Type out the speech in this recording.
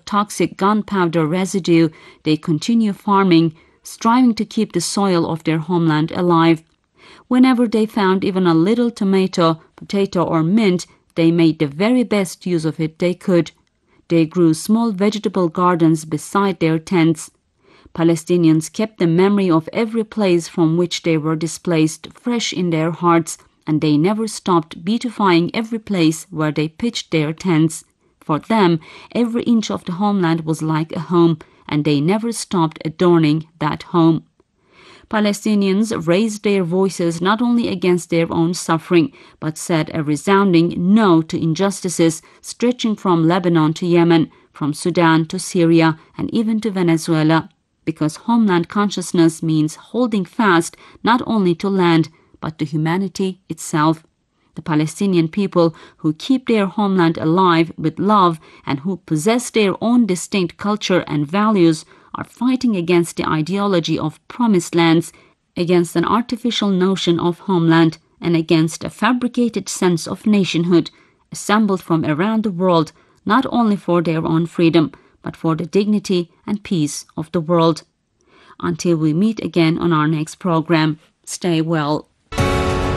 toxic gunpowder residue, they continue farming, striving to keep the soil of their homeland alive. Whenever they found even a little tomato, potato, or mint, they made the very best use of it they could. They grew small vegetable gardens beside their tents. Palestinians kept the memory of every place from which they were displaced fresh in their hearts, and they never stopped beautifying every place where they pitched their tents. For them, every inch of the homeland was like a home, and they never stopped adorning that home. Palestinians raised their voices not only against their own suffering, but said a resounding no to injustices stretching from Lebanon to Yemen, from Sudan to Syria, and even to Venezuela. Because homeland consciousness means holding fast not only to land, but to humanity itself. The Palestinian people who keep their homeland alive with love and who possess their own distinct culture and values are fighting against the ideology of promised lands, against an artificial notion of homeland, and against a fabricated sense of nationhood, assembled from around the world, not only for their own freedom, but for the dignity and peace of the world. Until we meet again on our next program, stay well.